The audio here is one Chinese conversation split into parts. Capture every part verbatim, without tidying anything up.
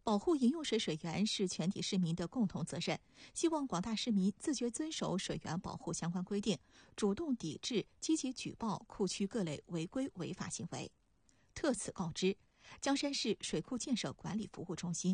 保护饮用水水源是全体市民的共同责任，希望广大市民自觉遵守水源保护相关规定，主动抵制、积极举报库区各类违规违法行为。特此告知，江山市水库建设管理服务中心。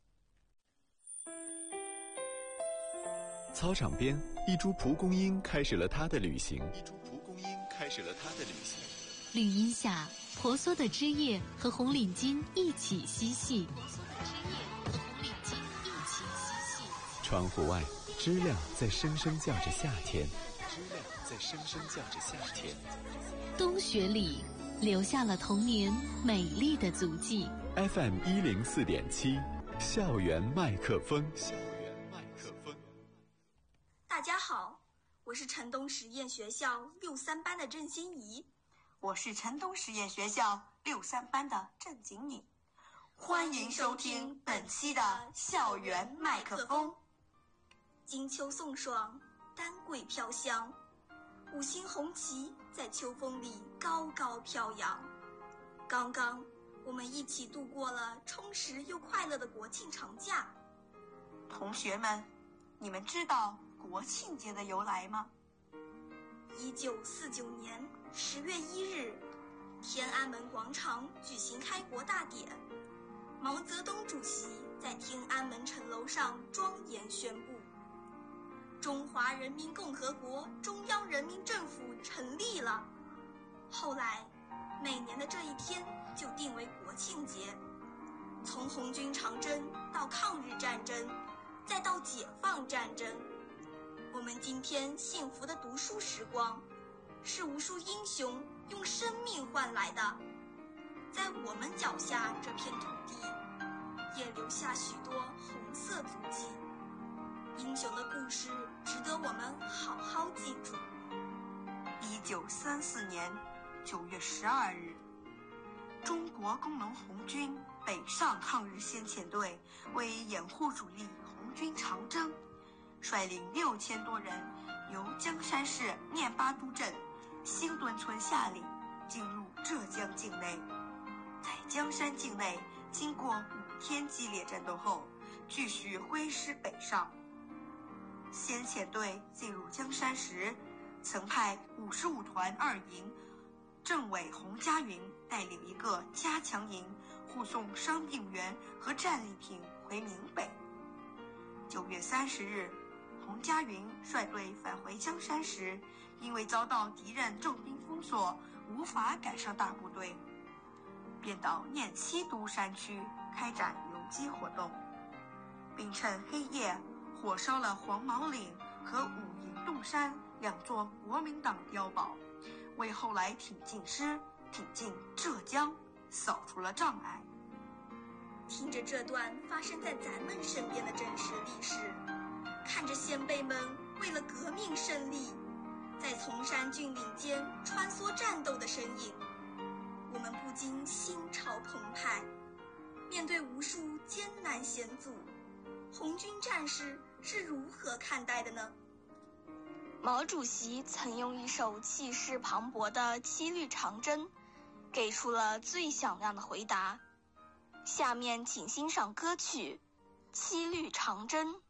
操场边，一株蒲公英开始了它的旅行。一株蒲公英开始了它的旅行。 绿荫下，婆娑的枝叶和红领巾一起嬉戏。婆娑的枝叶和红领巾一起嬉戏。 窗户外，知了在声声叫着夏天。知了在声声叫着夏天。 冬雪里，留下了童年美丽的足迹。 F M 一零四点七，校园麦克风。校园麦克风。 大家好，我是城东实验学校六三班的郑欣怡， 我是城东实验学校六三班的郑景敏，欢迎收听本期的校园麦克风。 金秋送爽，丹桂飘香，五星红旗在秋风里高高飘扬。刚刚我们一起度过了充实又快乐的国庆长假。 同学们，你们知道国庆节的由来吗？ 一九四九年十月一日，天安门广场举行开国大典，毛泽东主席在天安门城楼上庄严宣布：中华人民共和国中央人民政府成立了。后来，每年的这一天就定为国庆节。从红军长征到抗日战争，再到解放战争，我们今天幸福的读书时光，是无数英雄用生命换来的。在我们脚下这片土地，也留下许多红色足迹。英雄的故事值得我们好好记住。 一九三四年九月十二日，中国工农红军北上抗日先遣队为掩护主力红军长征，率领六千多人由江山市念巴都镇新墩村下岭，进入浙江境内。在江山境内经过五天激烈战斗后，继续挥师北上。先遣队进入江山时，曾派五十五团二营政委洪家云带领一个加强营护送伤病员和战利品回闽北。九月三十日，洪家云率队返回江山时，因为遭到敌人重兵封锁，无法赶上大部队，便到念七都山区开展游击活动，并趁黑夜火烧了黄毛岭和五营洞山两座国民党碉堡，为后来挺进师挺进浙江扫除了障碍。 听着这段发生在咱们身边的真实历史，看着先辈们为了革命胜利，在崇山峻岭间穿梭战斗的身影，我们不禁心潮澎湃。面对无数艰难险阻，红军战士是如何看待的呢？ 毛主席曾用一首气势磅礴的《七律长征》给出了最响亮的回答。下面请欣赏歌曲《七律长征》。